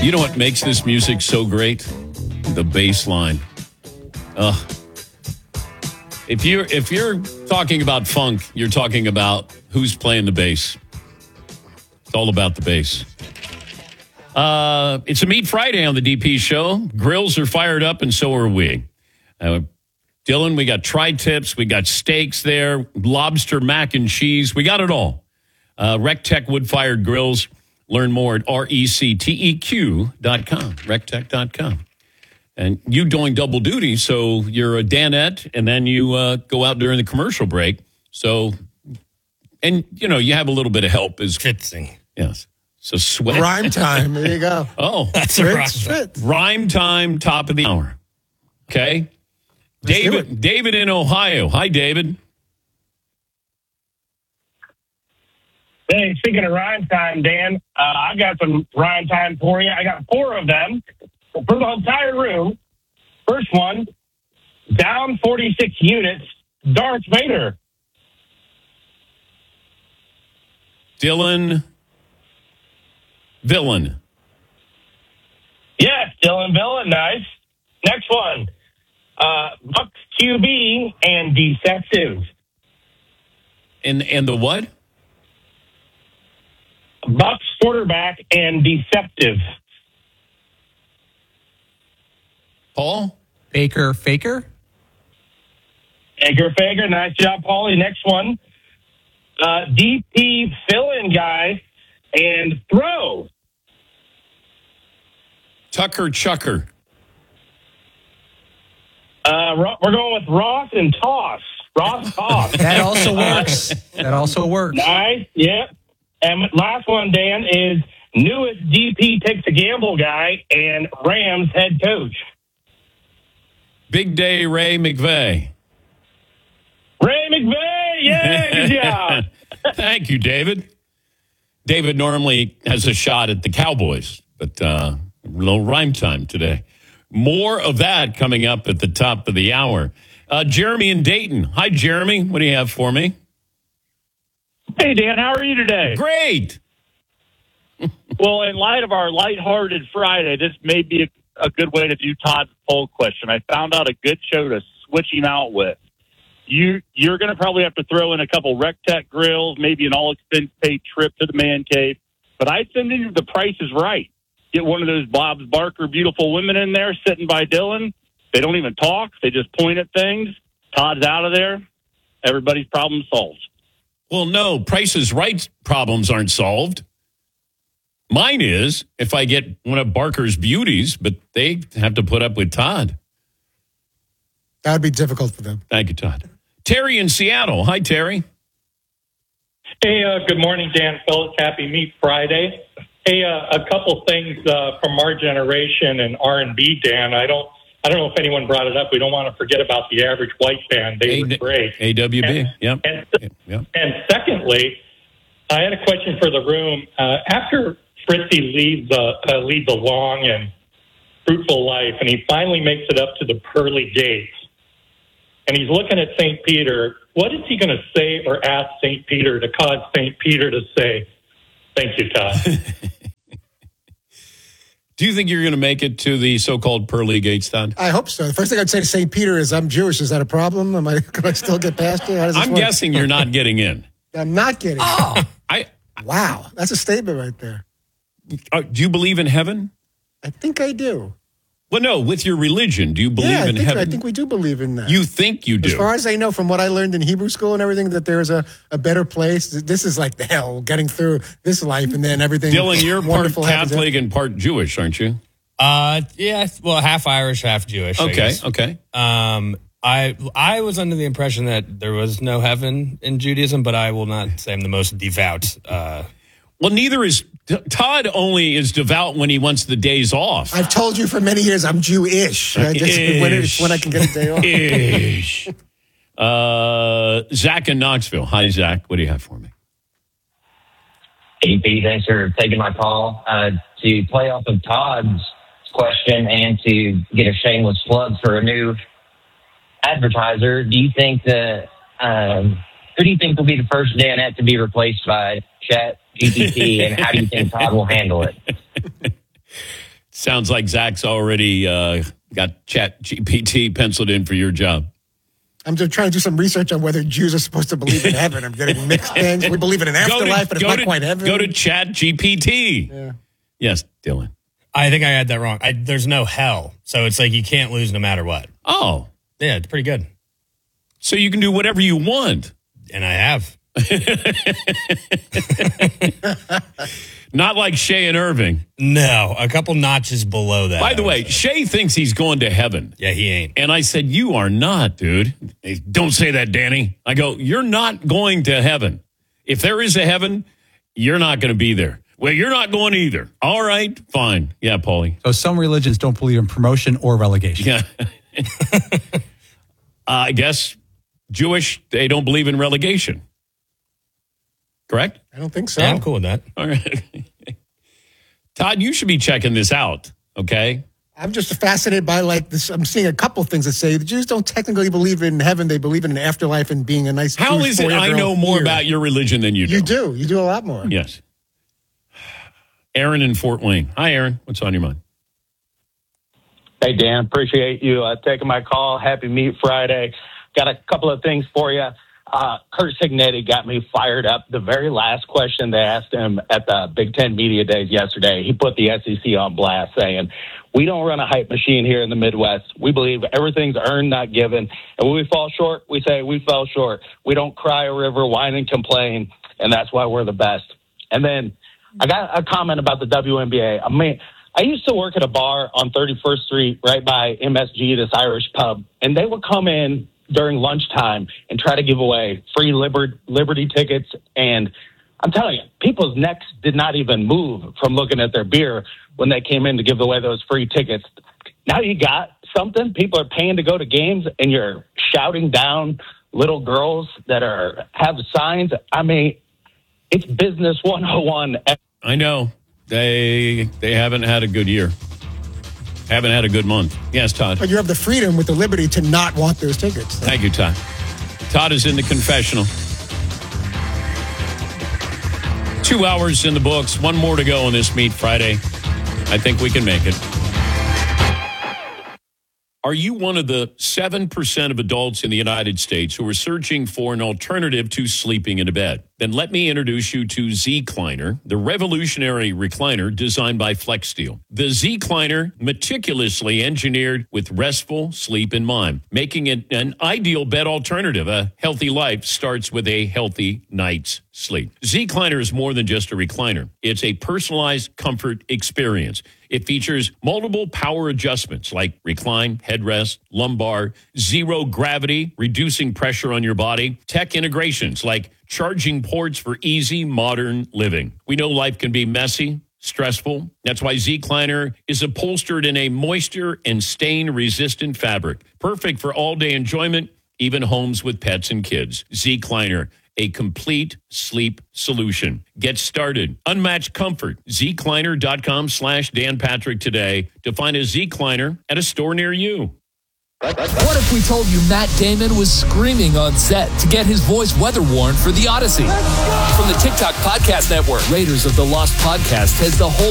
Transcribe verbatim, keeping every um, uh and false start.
You know what makes this music so great? The bass line. Uh, if you're if you're talking about funk, you're talking about who's playing the bass. It's all about the bass. Uh, it's a Meat Friday on the D P show. Grills are fired up, and so are we. Uh, Dylan, we got tri-tips, we got steaks there, lobster mac and cheese. We got it all. Uh, RecTech wood-fired grills. Learn more at R E C T E Q dot com, rectech dot com. And you doing double duty, so you're a Danette, and then you uh, go out during the commercial break. So, and, you know, you have a little bit of help. Is Fitzing. Yes. So sweat. Rhyme time. There you go. Oh. That's a rhyme. Fritz. Rhyme time, top of the hour. Okay. Let's do David, David in Ohio. Hi, David. Hey, speaking of rhyme time, Dan, uh, I got some rhyme time for you. I got four of them for the entire room. First one, down forty-six units, Darth Vader. Dylan Villain. Yes, Dylan Villain, nice. Next one, uh, Bucks Q B and Deceptive. And and the what? Bucks quarterback and Deceptive. Paul? Baker Faker? Edgar Fager, nice job, Paulie. Next one, uh, D P fill-in guy and Throw. Tucker Chucker. Uh, Ro- we're going with Ross and Toss. Ross Toss. That also works. That also works. Nice, yep. And last one, Dan, is newest D P takes a gamble guy and Rams head coach. Big Day Ray McVay. Ray McVay, yeah, good job. Thank you, David. David normally has a shot at the Cowboys, but uh, a little rhyme time today. More of that coming up at the top of the hour. Uh, Jeremy in Dayton. Hi, Jeremy. What do you have for me? Hey, Dan, how are you today? Great. Well, in light of our lighthearted Friday, this may be a, a good way to do Todd's poll question. I found out a good show to switch him out with. You, you're going to probably have to throw in a couple RecTech grills, maybe an all-expense-paid trip to the man cave. But I'd send in The Price is Right. Get one of those Bob's Barker beautiful women in there sitting by Dylan. They don't even talk. They just point at things. Todd's out of there. Everybody's problem solved. Well, no, Price is Right problems aren't solved. Mine is if I get one of Barker's beauties, but they have to put up with Todd. That would be difficult for them. Thank you, Todd. Terry in Seattle. Hi, Terry. Hey, uh, good morning, Dan Phillips. Happy Meat Friday. Hey, uh, a couple things uh, from our generation and R and B, Dan. I don't, I don't know if anyone brought it up. We don't want to forget about the Average White Band. They A- were great. A W B. And, Yep. And, yep. and secondly, I had a question for the room. Uh, after Fritzy leads uh, uh, leads a long and fruitful life, and he finally makes it up to the pearly gates, and he's looking at Saint Peter, what is he going to say or ask Saint Peter to cause Saint Peter to say, thank you, Todd? Do you think you're going to make it to the so-called pearly gates, Todd? I hope so. The first thing I'd say to Saint Peter is, I'm Jewish. Is that a problem? Am I, can I still get past it? How does this I'm work? guessing you're not getting in. I'm not getting Oh, it. I. Wow. That's a statement right there. Uh, do you believe in heaven? I think I do. Well, no, with your religion, do you believe yeah, I in think, heaven? I think we do believe in that. You think you do? As far as I know, from what I learned in Hebrew school and everything, that there's a, a better place. This is like the hell, getting through this life and then everything. Dylan, you're part wonderful Catholic and part Jewish, aren't you? Uh, yeah, well, half Irish, half Jewish. I Okay, guess. okay. Um, I I was under the impression that there was no heaven in Judaism, but I will not say I'm the most devout. Uh, Well, neither is Todd. Only is devout when he wants the days off. I've told you for many years I'm Jewish. I just, when, it, when I can get a day off. Ish. Uh, Zach in Knoxville. Hi, Zach. What do you have for me? A P, thanks for taking my call. Uh, to play off of Todd's question and to get a shameless plug for a new advertiser, do you think that, um, who do you think will be the first Danette to be replaced by Chat G P T, and how do you think Todd will handle it? Sounds like Zach's already uh, got Chat G P T penciled in for your job. I'm just trying to do some research on whether Jews are supposed to believe in heaven. I'm getting mixed things. We believe in an afterlife, but it's not to, quite heaven. Go to Chat G P T. Yeah. Yes, Dylan. I think I had that wrong. I, there's no hell. So it's like you can't lose no matter what. Oh. Yeah, it's pretty good. So you can do whatever you want. And I have. Not like Shay and Irving. No, a couple notches below that. By the way, Shay thinks he's going to heaven. Yeah, he ain't. And I said, you are not, dude. Hey, don't say that, Danny. I go, you're not going to heaven. If there is a heaven, you're not going to be there. Well, you're not going either. All right, fine. Yeah, Paulie. So some religions don't believe in promotion or relegation. Yeah. uh, I guess Jewish, they don't believe in relegation. Correct? I don't think so. Yeah, I'm cool with that. All right. Todd, you should be checking this out, okay? I'm just fascinated by like this. I'm seeing a couple things that say the Jews don't technically believe in heaven. They believe in an afterlife and being a nice How Jewish is it I four-year-old know more here. about your religion than you do? You do. You do a lot more. Yes. Aaron in Fort Wayne. Hi, Aaron. What's on your mind? Hey, Dan. Appreciate you uh, taking my call. Happy Meat Friday. Got a couple of things for you. Uh, Kurt Signetti got me fired up. The very last question they asked him at the Big Ten Media Days yesterday, he put the S E C on blast saying, we don't run a hype machine here in the Midwest. We believe everything's earned, not given. And when we fall short, we say we fell short. We don't cry a river, whine and complain, and that's why we're the best. And then I got a comment about the W N B A. I mean, I used to work at a bar on thirty-first Street right by M S G, this Irish pub, and they would come in during lunchtime and try to give away free liber- Liberty tickets. And I'm telling you, people's necks did not even move from looking at their beer when they came in to give away those free tickets. Now you got something. People are paying to go to games, and you're shouting down little girls that are have signs. I mean, it's business one oh one. I know. They they haven't had a good year. Haven't had a good month. Yes, Todd. But you have the freedom with the liberty to not want those tickets. Thank you, Todd. Todd is in the confessional. Two hours in the books. One more to go on this Meat Friday. I think we can make it. Are you one of the seven percent of adults in the United States who are searching for an alternative to sleeping in a bed? Then let me introduce you to Z-Cliner, the revolutionary recliner designed by FlexSteel. The Z-Cliner, meticulously engineered with restful sleep in mind, making it an ideal bed alternative. A healthy life starts with a healthy night's sleep. Z-Cliner is more than just a recliner. It's a personalized comfort experience. It features multiple power adjustments like recline, headrest, lumbar, zero gravity, reducing pressure on your body, tech integrations like charging ports for easy modern living. We know life can be messy, stressful. That's why Z-Cliner is upholstered in a moisture and stain-resistant fabric. Perfect for all-day enjoyment, even homes with pets and kids. Z-Cliner, a complete sleep solution. Get started. Unmatched comfort. Z-Cliner.com slash Dan Patrick today to find a Z-Cliner at a store near you. What if we told you Matt Damon was screaming on set to get his voice weather warned for the Odyssey? From the TikTok Podcast Network, Raiders of the Lost Podcast has the whole